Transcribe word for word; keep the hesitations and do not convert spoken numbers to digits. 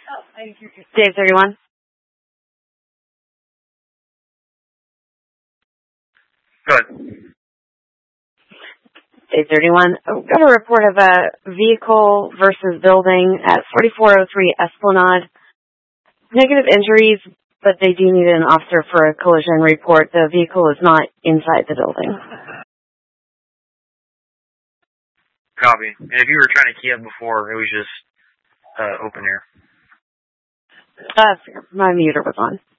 Dave thirty-one. Good. Dave thirty-one. I've got a report of a vehicle versus building at forty-four oh three Esplanade. Negative injuries, but they do need an officer for a collision report. The vehicle is not inside the building. Copy. And if you were trying to key up before, it was just uh, open air. Uh, my muter was on.